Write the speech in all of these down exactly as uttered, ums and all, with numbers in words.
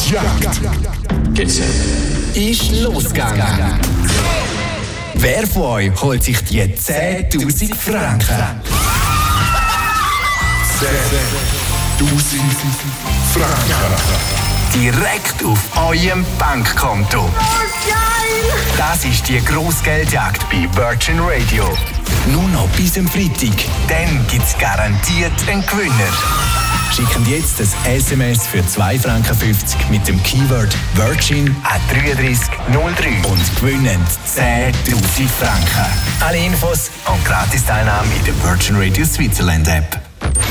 Jagd ist losgegangen. Wer von euch holt sich die zehntausend Franken? zehntausend Franken. Direkt auf eurem Bankkonto. Oh, geil! Das ist die Grossgeldjagd bei Virgin Radio. Nur noch bis am Freitag. Dann gibt es garantiert einen Gewinner. Schicken jetzt ein S M S für zwei Franken fünfzig mit dem Keyword Virgin an drei drei null drei und gewinnen zehntausend Franken. Alle Infos und Gratis-Teilnahme in der Virgin Radio Switzerland App.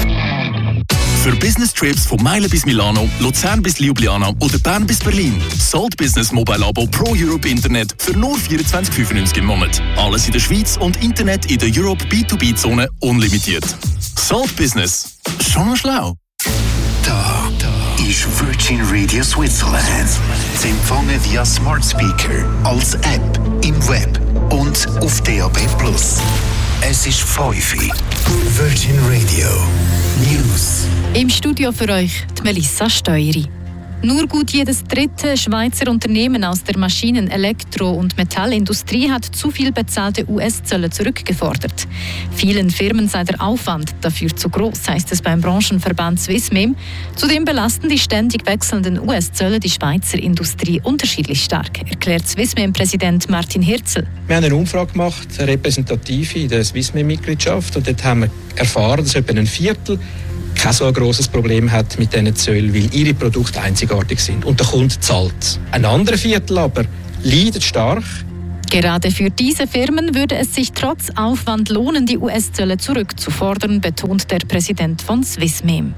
Für Business-Trips von Meilen bis Milano, Luzern bis Ljubljana oder Bern bis Berlin. Salt Business Mobile Abo Pro Europe Internet für nur vierundzwanzig fünfundneunzig im Monat. Alles in der Schweiz und Internet in der Europe B zwei B-Zone unlimitiert. Salt Business. Schon mal schlau. Da, da ist Virgin Radio Switzerland. Sie empfangen via Smart Speaker, als App, im Web und auf D A B plus. Es ist fünf Uhr. Virgin Radio News. Im Studio für euch die Melissa Steueri. Nur gut jedes dritte Schweizer Unternehmen aus der Maschinen-, Elektro- und Metallindustrie hat zu viel bezahlte U S-Zölle zurückgefordert. Vielen Firmen sei der Aufwand dafür zu groß, heißt es beim Branchenverband Swissmem. Zudem belasten die ständig wechselnden U S-Zölle die Schweizer Industrie unterschiedlich stark, erklärt Swissmem-Präsident Martin Hirzel. Wir haben eine Umfrage gemacht, eine repräsentative in der Swissmem-Mitgliedschaft, und dort haben wir erfahren, dass etwa ein Viertel kein so ein grosses Problem hat mit diesen Zöllen, weil ihre Produkte einzigartig sind und der Kunde zahlt. Ein anderes Viertel aber leidet stark. Gerade für diese Firmen würde es sich trotz Aufwand lohnen, die U S-Zölle zurückzufordern, betont der Präsident von Swissmem.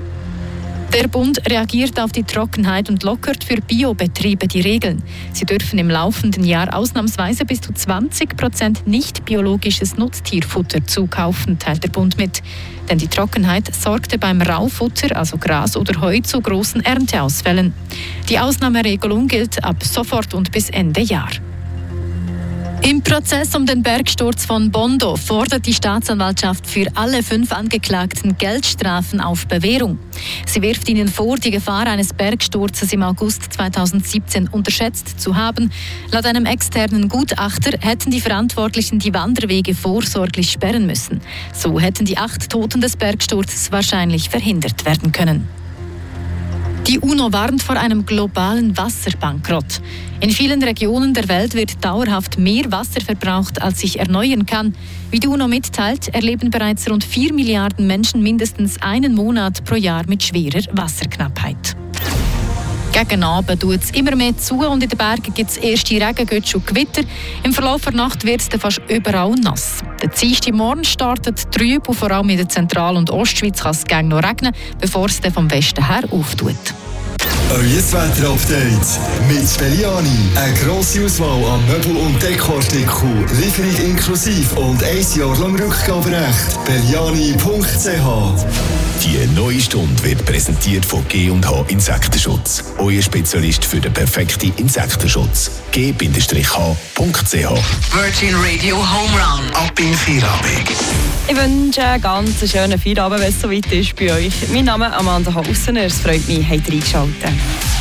Der Bund reagiert auf die Trockenheit und lockert für Biobetriebe die Regeln. Sie dürfen im laufenden Jahr ausnahmsweise bis zu zwanzig Prozent nicht biologisches Nutztierfutter zukaufen, teilt der Bund mit. Denn die Trockenheit sorgte beim Raufutter, also Gras oder Heu, zu großen Ernteausfällen. Die Ausnahmeregelung gilt ab sofort und bis Ende Jahr. Im Prozess um den Bergsturz von Bondo fordert die Staatsanwaltschaft für alle fünf Angeklagten Geldstrafen auf Bewährung. Sie wirft ihnen vor, die Gefahr eines Bergsturzes im August zweitausendsiebzehn unterschätzt zu haben. Laut einem externen Gutachter hätten die Verantwortlichen die Wanderwege vorsorglich sperren müssen. So hätten die acht Toten des Bergsturzes wahrscheinlich verhindert werden können. Die UNO warnt vor einem globalen Wasserbankrott. In vielen Regionen der Welt wird dauerhaft mehr Wasser verbraucht, als sich erneuern kann. Wie die UNO mitteilt, erleben bereits rund vier Milliarden Menschen mindestens einen Monat pro Jahr mit schwerer Wasserknappheit. Gegen Abend tut es immer mehr zu und in den Bergen gibt es erste Regengüsse und Gewitter. Im Verlauf der Nacht wird es fast überall nass. Der Dienstagmorgen startet trüb und vor allem in der Zentral- und Ostschweiz kann es gegen noch regnen, bevor es dann vom Westen her auftut. Euer Wetter-Update mit Belliani. Eine grosse Auswahl an Möbel- und Dekoartikeln, Lieferung inklusive und ein Jahr lang Rückgaberecht. Belliani punkt c h. Die neue Stunde wird präsentiert von G und H Insektenschutz. Euer Spezialist für den perfekten Insektenschutz. G H punkt c h. Virgin Radio Home Run. Ab in Feierabend. Ich wünsche einen ganz schönen Feierabend, wenn es soweit ist bei euch. Mein Name ist Amanda Haussener. Es freut mich, habt ihr eingeschaltet.